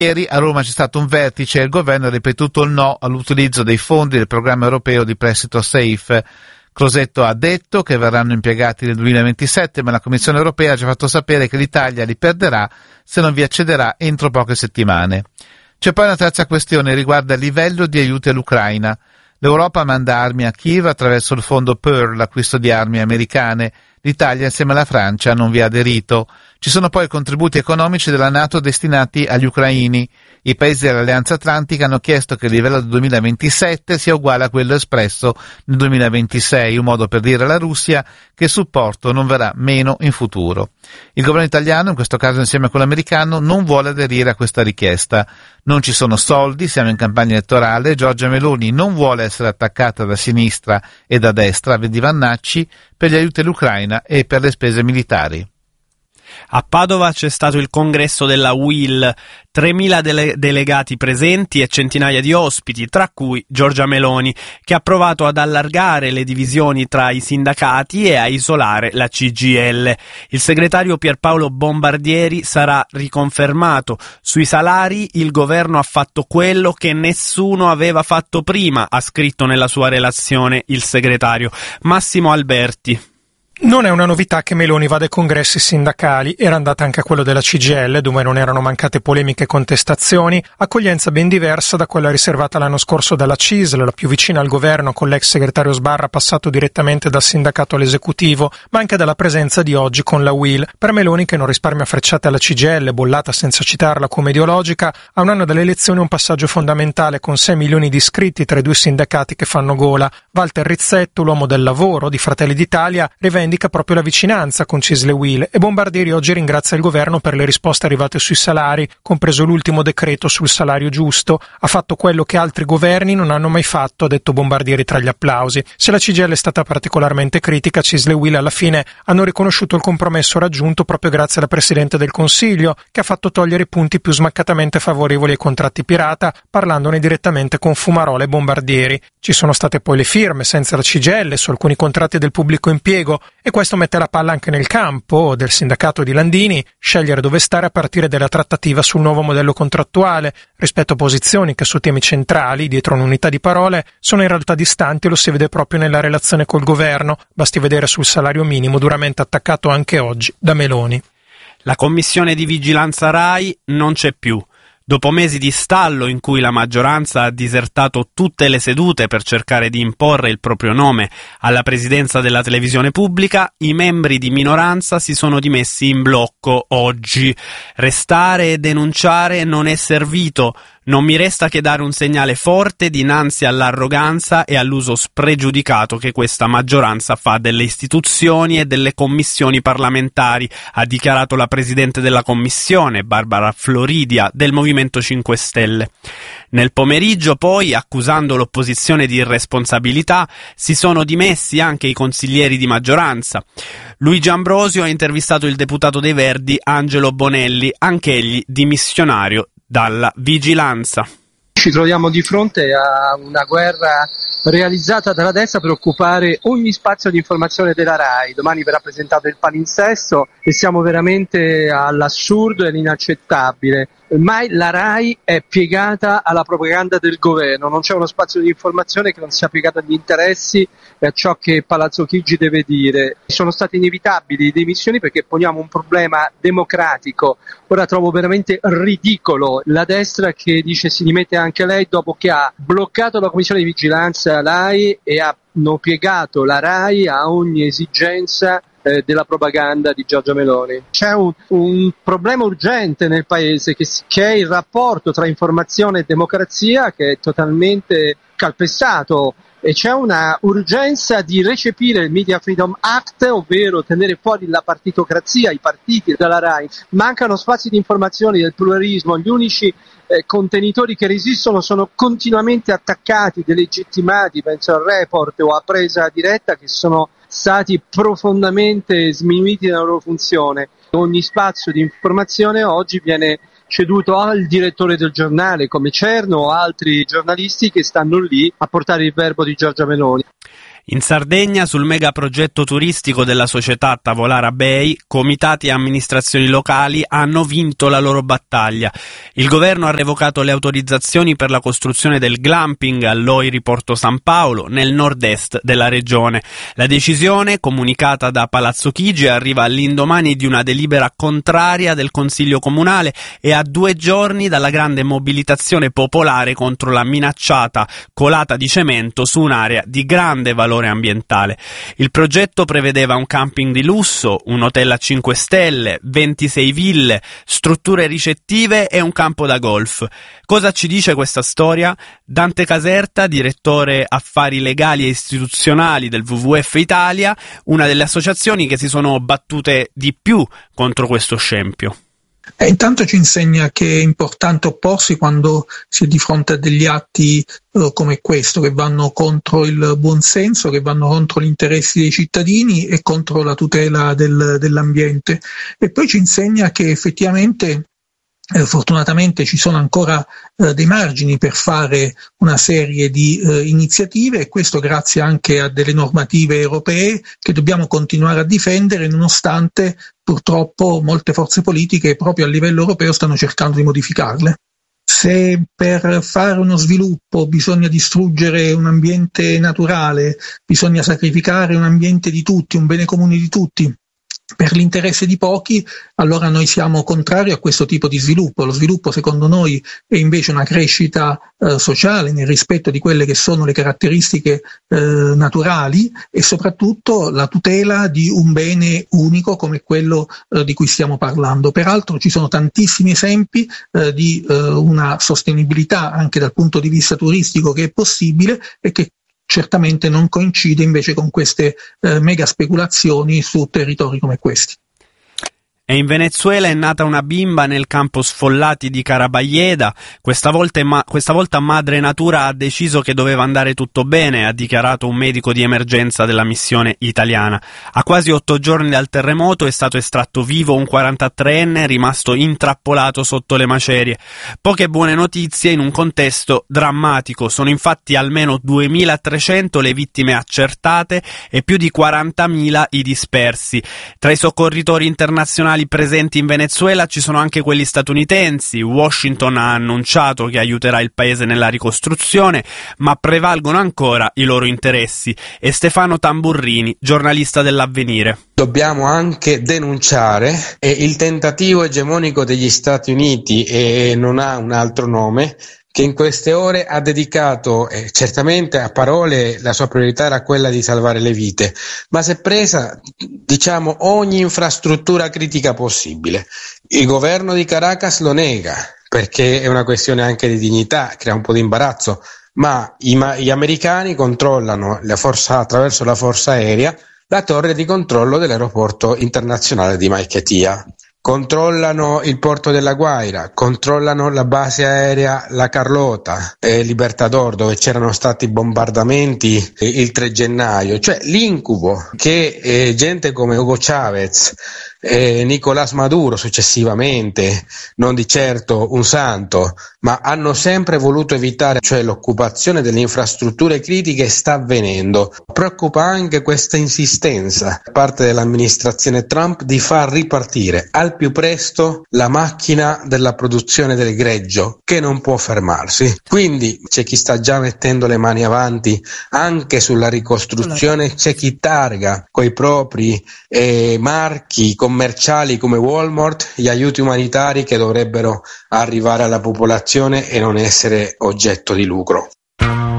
Ieri a Roma c'è stato un vertice e il governo ha ripetuto il no all'utilizzo dei fondi del programma europeo di prestito SAFE. Crosetto ha detto che verranno impiegati nel 2027, ma la Commissione europea ha già fatto sapere che l'Italia li perderà se non vi accederà entro poche settimane. C'è poi una terza questione, riguarda il livello di aiuti all'Ucraina. L'Europa manda armi a Kiev attraverso il fondo PEAR, l'acquisto di armi americane. L'Italia, insieme alla Francia, non vi ha aderito. Ci sono poi contributi economici della NATO destinati agli ucraini. I paesi dell'Alleanza Atlantica hanno chiesto che il livello del 2027 sia uguale a quello espresso nel 2026, un modo per dire alla Russia che il supporto non verrà meno in futuro. Il governo italiano, in questo caso insieme a quello americano, non vuole aderire a questa richiesta. Non ci sono soldi, siamo in campagna elettorale, Giorgia Meloni non vuole essere attaccata da sinistra e da destra, vedi Vannacci, per gli aiuti all'Ucraina e per le spese militari. A Padova c'è stato il congresso della UIL, 3.000 delegati presenti e centinaia di ospiti, tra cui Giorgia Meloni, che ha provato ad allargare le divisioni tra i sindacati e a isolare la CGIL. Il segretario Pierpaolo Bombardieri sarà riconfermato. Sui salari il governo ha fatto quello che nessuno aveva fatto prima, ha scritto nella sua relazione il segretario. Massimo Alberti. Non è una novità che Meloni vada ai congressi sindacali, era andata anche a quello della CGIL, dove non erano mancate polemiche e contestazioni, accoglienza ben diversa da quella riservata l'anno scorso dalla CISL, la più vicina al governo, con l'ex segretario Sbarra passato direttamente dal sindacato all'esecutivo, ma anche dalla presenza di oggi con la UIL. Per Meloni, che non risparmia frecciate alla CGIL, bollata senza citarla come ideologica, a un anno dalle elezioni un passaggio fondamentale con 6 milioni di iscritti tra i due sindacati che fanno gola. Walter Rizzetto, l'uomo del lavoro di Fratelli d'Italia, rivendica proprio la vicinanza con CISL e UIL, e Bombardieri oggi ringrazia il governo per le risposte arrivate sui salari, compreso l'ultimo decreto sul salario giusto. Ha fatto quello che altri governi non hanno mai fatto, ha detto Bombardieri tra gli applausi. Se la CGIL è stata particolarmente critica, CISL e UIL alla fine hanno riconosciuto il compromesso raggiunto proprio grazie alla Presidente del Consiglio, che ha fatto togliere i punti più smaccatamente favorevoli ai contratti pirata, parlandone direttamente con Fumarola e Bombardieri. Ci sono state poi le firme senza la CGIL su alcuni contratti del pubblico impiego, e questo mette la palla anche nel campo del sindacato di Landini, scegliere dove stare a partire dalla trattativa sul nuovo modello contrattuale, rispetto a posizioni che su temi centrali, dietro un'unità di parole, sono in realtà distanti, e lo si vede proprio nella relazione col governo, basti vedere sul salario minimo duramente attaccato anche oggi da Meloni. La commissione di vigilanza RAI non c'è più. Dopo mesi di stallo in cui la maggioranza ha disertato tutte le sedute per cercare di imporre il proprio nome alla presidenza della televisione pubblica, i membri di minoranza si sono dimessi in blocco oggi. Restare e denunciare non è servito. Non mi resta che dare un segnale forte dinanzi all'arroganza e all'uso spregiudicato che questa maggioranza fa delle istituzioni e delle commissioni parlamentari, ha dichiarato la presidente della commissione, Barbara Floridia, del Movimento 5 Stelle. Nel pomeriggio, poi, accusando l'opposizione di irresponsabilità, si sono dimessi anche i consiglieri di maggioranza. Luigi Ambrosio ha intervistato il deputato dei Verdi Angelo Bonelli, anch'egli dimissionario dalla vigilanza. Ci troviamo di fronte a una guerra realizzata dalla destra per occupare ogni spazio di informazione della RAI. Domani verrà presentato il palinsesto e siamo veramente all'assurdo e all'inaccettabile. Ormai la RAI è piegata alla propaganda del governo, non c'è uno spazio di informazione che non sia piegato agli interessi e a ciò che Palazzo Chigi deve dire. Sono state inevitabili le dimissioni perché poniamo un problema democratico. Ora trovo veramente ridicolo la destra che dice si dimette anche lei dopo che ha bloccato la commissione di vigilanza RAI e hanno piegato la RAI a ogni esigenza della propaganda di Giorgia Meloni. C'è un problema urgente nel paese che è il rapporto tra informazione e democrazia, che è totalmente calpestato, e c'è una urgenza di recepire il Media Freedom Act, ovvero tenere fuori la partitocrazia, i partiti dalla RAI. Mancano spazi di informazione del pluralismo, gli unici contenitori che resistono sono continuamente attaccati, delegittimati, penso al Report o a Presa Diretta, che sono stati profondamente sminuiti nella loro funzione. Ogni spazio di informazione oggi viene ceduto al direttore del giornale come Cerno o altri giornalisti che stanno lì a portare il verbo di Giorgia Meloni. In Sardegna, sul mega progetto turistico della società Tavolara Bay, comitati e amministrazioni locali hanno vinto la loro battaglia. Il governo ha revocato le autorizzazioni per la costruzione del glamping all'Oiri Porto San Paolo, nel nord-est della regione. La decisione, comunicata da Palazzo Chigi, arriva all'indomani di una delibera contraria del Consiglio Comunale e a 2 giorni dalla grande mobilitazione popolare contro la minacciata colata di cemento su un'area di grande valore ambientale. Il progetto prevedeva un camping di lusso, un hotel a 5 stelle, 26 ville, strutture ricettive e un campo da golf. Cosa ci dice questa storia? Dante Caserta, direttore affari legali e istituzionali del WWF Italia, una delle associazioni che si sono battute di più contro questo scempio. Intanto ci insegna che è importante opporsi quando si è di fronte a degli atti come questo, che vanno contro il buonsenso, che vanno contro gli interessi dei cittadini e contro la tutela dell'ambiente. E poi ci insegna che effettivamente fortunatamente ci sono ancora dei margini per fare una serie di iniziative, e questo grazie anche a delle normative europee che dobbiamo continuare a difendere, nonostante purtroppo molte forze politiche proprio a livello europeo stanno cercando di modificarle. Se per fare uno sviluppo bisogna distruggere un ambiente naturale, bisogna sacrificare un ambiente di tutti, un bene comune di tutti, per l'interesse di pochi, allora noi siamo contrari a questo tipo di sviluppo. Lo sviluppo, secondo noi, è invece una crescita sociale nel rispetto di quelle che sono le caratteristiche naturali, e soprattutto la tutela di un bene unico come quello di cui stiamo parlando. Peraltro ci sono tantissimi esempi di una sostenibilità anche dal punto di vista turistico che è possibile e che certamente non coincide invece con queste mega speculazioni su territori come questi. E in Venezuela è nata una bimba nel campo Sfollati di Carabayeda. Questa volta Madre Natura ha deciso che doveva andare tutto bene, ha dichiarato un medico di emergenza della missione italiana. A quasi 8 giorni dal terremoto è stato estratto vivo un 43enne rimasto intrappolato sotto le macerie. Poche buone notizie in un contesto drammatico. Sono infatti almeno 2.300 le vittime accertate e più di 40.000 i dispersi. Tra i soccorritori internazionali presenti in Venezuela ci sono anche quelli statunitensi. Washington ha annunciato che aiuterà il paese nella ricostruzione, ma prevalgono ancora i loro interessi. E Stefano Tamburrini, giornalista dell'Avvenire. Dobbiamo anche denunciare il tentativo egemonico degli Stati Uniti, e non ha un altro nome, che in queste ore ha dedicato, certamente a parole la sua priorità era quella di salvare le vite, ma si è presa, ogni infrastruttura critica possibile. Il governo di Caracas lo nega, perché è una questione anche di dignità, crea un po' di imbarazzo, ma gli americani controllano attraverso la forza aerea la torre di controllo dell'aeroporto internazionale di Maiquetía. Controllano il porto della Guaira, controllano la base aerea La Carlota, Libertador, dove c'erano stati bombardamenti il 3 gennaio, cioè l'incubo che gente come Hugo Chavez, Nicolás Maduro successivamente, non di certo un santo, ma hanno sempre voluto evitare, cioè l'occupazione delle infrastrutture critiche sta avvenendo. Preoccupa anche questa insistenza da parte dell'amministrazione Trump di far ripartire al più presto la macchina della produzione del greggio, che non può fermarsi. Quindi c'è chi sta già mettendo le mani avanti anche sulla ricostruzione, c'è chi targa coi propri marchi commerciali come Walmart gli aiuti umanitari che dovrebbero arrivare alla popolazione e non essere oggetto di lucro.